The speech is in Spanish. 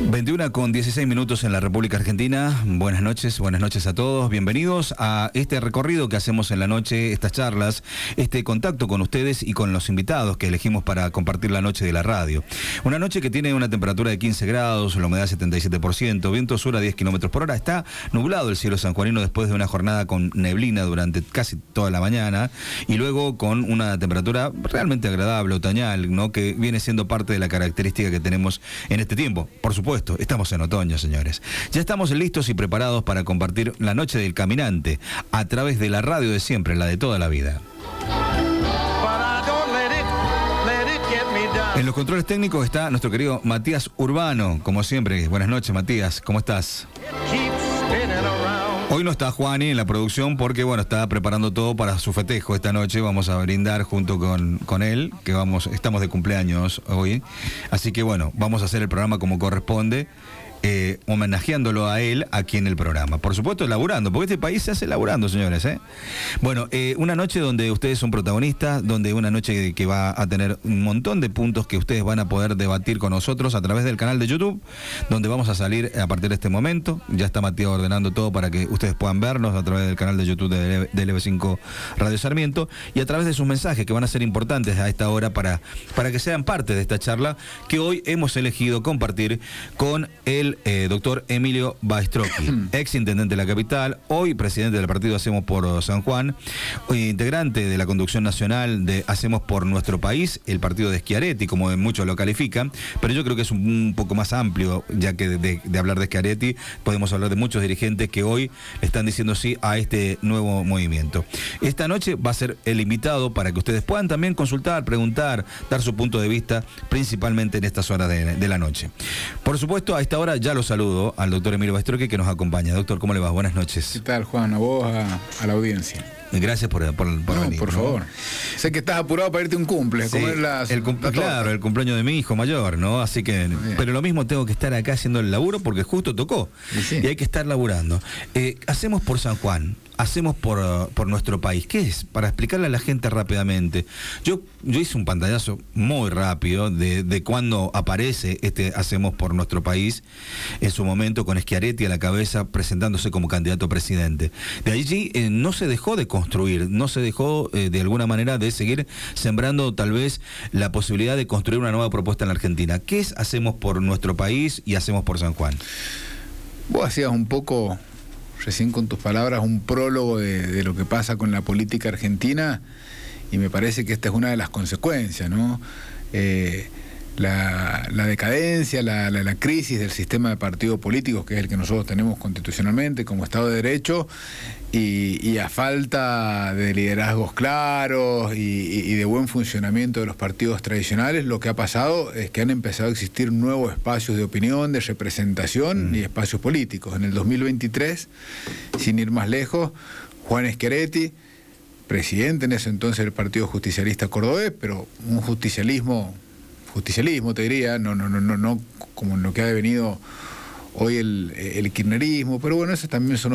21:16 en la República Argentina. Buenas noches a todos. Bienvenidos a este recorrido que hacemos en la noche, estas charlas, este contacto con ustedes y con los invitados que elegimos para compartir la noche de la radio. Una noche que tiene una temperatura de 15 grados, la humedad 77%, viento sur a 10 kilómetros por hora. Está nublado el cielo sanjuanino después de una jornada con neblina durante casi toda la mañana y luego con una temperatura realmente agradable, otoñal, ¿no? Que viene siendo parte de la característica que tenemos en este tiempo. Por supuesto, estamos en otoño, señores. Ya estamos listos y preparados para compartir la noche del caminante a través de la radio de siempre, la de toda la vida. En los controles técnicos está nuestro querido Matías Urbano, como siempre. Buenas noches, Matías, ¿cómo estás? Hoy no está Juani en la producción porque, bueno, está preparando todo para su festejo esta noche. Vamos a brindar junto con él, que estamos de cumpleaños hoy. Así que, bueno, vamos a hacer el programa como corresponde, homenajeándolo a él aquí en el programa. Por supuesto, laburando, porque este país se hace laburando, señores, ¿eh? Bueno, una noche donde ustedes son protagonistas, donde una noche que va a tener un montón de puntos que ustedes van a poder debatir con nosotros a través del canal de YouTube, donde vamos a salir a partir de este momento. Ya está Matías ordenando todo para que ustedes puedan vernos a través del canal de YouTube de LB5 Radio Sarmiento y a través de sus mensajes que van a ser importantes a esta hora para que sean parte de esta charla que hoy hemos elegido compartir con el doctor Emilio Baistrocchi, ex intendente de la capital, hoy presidente del partido Hacemos por San Juan, hoy integrante de la conducción nacional de Hacemos por Nuestro País, el partido de Schiaretti, como muchos lo califican, pero yo creo que es un poco más amplio, ya que de hablar de Schiaretti podemos hablar de muchos dirigentes que hoy están diciendo sí a este nuevo movimiento. Esta noche va a ser el invitado para que ustedes puedan también consultar, preguntar, dar su punto de vista, principalmente en estas horas de la noche. Por supuesto, a esta hora ya lo saludo al doctor Emilio Baistrocchi que nos acompaña. Doctor, ¿cómo le va? Buenas noches. ¿Qué tal, Juan? A vos, a la audiencia. Gracias por venir. Por favor. Sé que estás apurado para irte a un cumple. Sí, claro, el cumpleaños de mi hijo mayor, ¿no? Así que, pero lo mismo tengo que estar acá haciendo el laburo porque justo tocó. Sí. Y hay que estar laburando. Hacemos por San Juan. Hacemos por nuestro país. ¿Qué es? Para explicarle a la gente rápidamente. Yo hice un pantallazo muy rápido de cuando aparece este Hacemos por Nuestro País, en su momento con Schiaretti a la cabeza presentándose como candidato a presidente. De allí no se dejó de construir, no se dejó de alguna manera de seguir sembrando tal vez la posibilidad de construir una nueva propuesta en la Argentina. ¿Qué es Hacemos por Nuestro País y Hacemos por San Juan? Vos hacías un poco, recién con tus palabras, un prólogo de lo que pasa con la política argentina y me parece que esta es una de las consecuencias, ¿no? La decadencia, la crisis del sistema de partidos políticos, que es el que nosotros tenemos constitucionalmente como Estado de Derecho, y a falta de liderazgos claros y de buen funcionamiento de los partidos tradicionales, lo que ha pasado es que han empezado a existir nuevos espacios de opinión, de representación y espacios políticos. En el 2023, sin ir más lejos, Juan Schiaretti, presidente en ese entonces del Partido Justicialista Cordobés, pero un justicialismo te diría, no como en lo que ha devenido hoy el kirchnerismo, pero bueno, esas también son